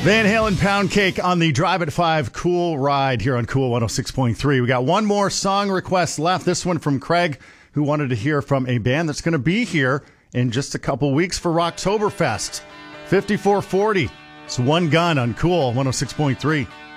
Van Halen Pound Cake on the Drive at 5 Cool Ride here on Cool 106.3. We got one more song request left. This one from Craig, who wanted to hear from a band that's going to be here in just a couple weeks for Rocktoberfest. 5440. It's One Gun on Cool 106.3.